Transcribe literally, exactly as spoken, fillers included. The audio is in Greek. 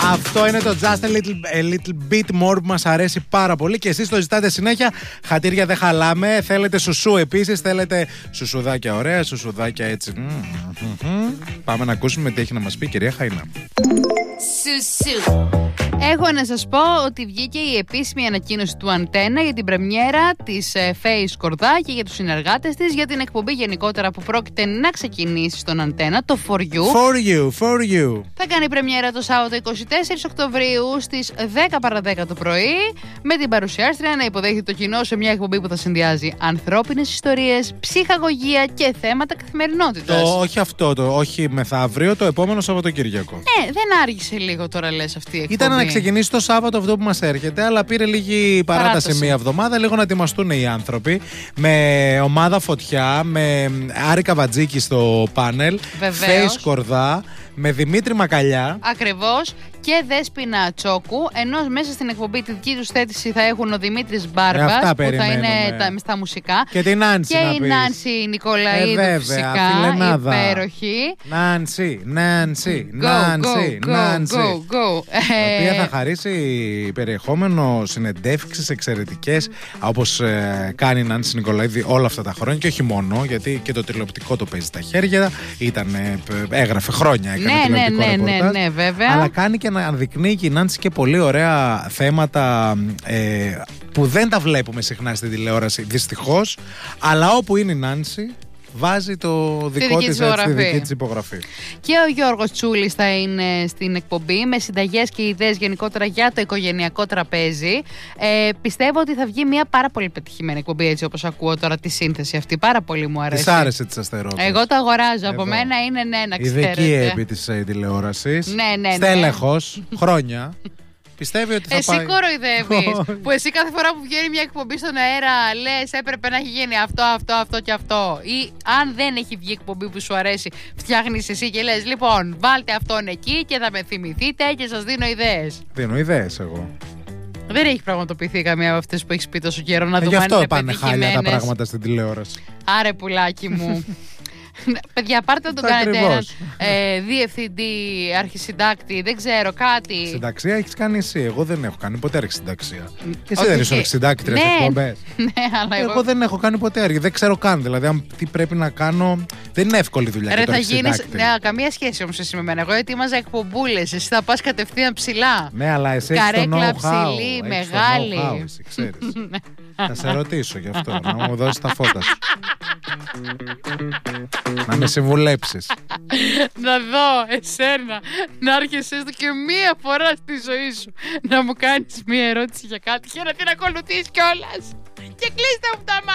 Αυτό είναι το Just a little, a little bit more που μας αρέσει πάρα πολύ και εσείς το ζητάτε συνέχεια. Χατήρια δεν χαλάμε. Θέλετε σουσού επίσης. Θέλετε σουσουδάκια ωραία, σουσουδάκια έτσι. Πάμε να ακούσουμε τι έχει να μας πει η κυρία Χαϊνά. Σουσού. Έχω να σας πω ότι βγήκε η επίσημη ανακοίνωση του Αντένα για την πρεμιέρα της Φέη Σκορδά και για τους συνεργάτες της για την εκπομπή γενικότερα που πρόκειται να ξεκινήσει στον Αντένα, το For You. For you, for you. Θα κάνει πρεμιέρα το Σάββατο εικοστή τέταρτη Οκτωβρίου στις δέκα παρά δέκα το πρωί, με την παρουσιάστρια να υποδέχεται το κοινό σε μια εκπομπή που θα συνδυάζει ανθρώπινες ιστορίες, ψυχαγωγία και θέματα καθημερινότητας. Το, όχι αυτό, το όχι μεθαύριο, το επόμενο Σαββατοκύριακο. Ναι, δεν άργησε λίγο τώρα λες αυτή η εκπομπή. Ήταν να ξεκινήσει το Σάββατο αυτό που μας έρχεται, αλλά πήρε λίγη παράταση, παράταση. μία εβδομάδα, λίγο να ετοιμαστούν οι άνθρωποι. Με ομάδα Φωτιά, με Άρη Καβατζίκη στο πάνελ, Φέη Σκορδά, με Δημήτρη Μακαλιά. Ακριβώς. Και Δέσποινα Τσόκου, ενώ μέσα στην εκπομπή τη δική του θέτηση θα έχουν ο Δημήτρης Μπάρμπας, ε, που θα είναι τα, στα μουσικά. Και την Νάνση. Και να η πεις. Νάνση Νικολαίδου, ε, φυσικά. Φιλενάδα. Υπέροχη. Νάνση, Νάνση, Go, Νάνση, go, Νάνση. Go, go, go. Η οποία θα χαρίσει περιεχόμενο, συνεντεύξεις εξαιρετικές, όπως ε, κάνει η Νάνση Νικολαίδη όλα αυτά τα χρόνια. Και όχι μόνο, γιατί και το τηλεοπτικό το παίζει στα χέρια. Ήταν, ε, έγραφε χρόνια, έκανε ναι, τηλεοπτικό ναι, ναι, ρεπορτάζ. ναι, ναι, βέβαια. Αλλά κάνει και να αναδεικνύει και η Νάνση και πολύ ωραία θέματα ε, που δεν τα βλέπουμε συχνά στην τηλεόραση, δυστυχώς. Αλλά όπου είναι η Νάνση, βάζει το δικό της, έτσι, τη δική της υπογραφή. Και ο Γιώργος Τσούλης θα είναι στην εκπομπή με συνταγές και ιδέες γενικότερα για το οικογενειακό τραπέζι. Ε, πιστεύω ότι θα βγει μια πάρα πολύ πετυχημένη εκπομπή, έτσι όπως ακούω τώρα τη σύνθεση αυτή. Πάρα πολύ μου αρέσει. Της άρεσε της αστερότητας. Εγώ το αγοράζω. Εδώ. Από μένα είναι ναι, να ξέρετε. Ειδική επί της ε, τηλεόρασης. Ναι, ναι, ναι. Στέλεχος, χρόνια. Πιστεύει ότι θα εσύ πάει... κοροϊδεύεις. Που εσύ κάθε φορά που βγαίνει μια εκπομπή στον αέρα λες έπρεπε να έχει γίνει αυτό, αυτό, αυτό και αυτό. Ή αν δεν έχει βγει εκπομπή που σου αρέσει, φτιάχνεις εσύ και λες λοιπόν βάλτε αυτόν εκεί και θα με θυμηθείτε και σας δίνω ιδέες. Δίνω ιδέες εγώ. Δεν έχει πραγματοποιηθεί καμία από αυτές που έχεις πει τόσο καιρό να ε, δούμε αν είναι πάνε χάλια τα πράγματα στην τηλεόραση. Άρε πουλάκι μου. Παιδιά, πάρτε να τον κάνετε έναν ε, διευθυντή, αρχισυντάκτη, δεν ξέρω, κάτι. Συνταξία έχεις κάνει εσύ. Εγώ δεν έχω κάνει ποτέ αρχισυνταξία. Και εσύ όχι, δεν είσαι αρχισυντάκτρια ναι, εκπομπές. Ναι, αλλά εγώ... εγώ δεν έχω κάνει ποτέ αρχή. Δεν ξέρω καν. Δηλαδή, αν, τι πρέπει να κάνω. Δεν είναι εύκολη δουλειά. Ρε, το θα γίνεις. Ναι, καμία σχέση όμως εσύ με μένα. Εγώ ετοίμαζα εκπομπούλες. Εσύ θα πας κατευθείαν ψηλά. Ναι, αλλά εσύ έχεις το καρέκλα know-how. ψηλή, μεγάλη. Το know-how, εσύ ξέρεις. Θα σε ρωτήσω γι' αυτό. Να μου δώσεις τα φώτα σου. Να με συμβουλέψεις. Να δω εσένα να έρχεσαι έστω και μία φορά στη ζωή σου να μου κάνεις μία ερώτηση για κάτι και να την ακολουθείς κιόλας. Και κλείστε μου τα μάτια.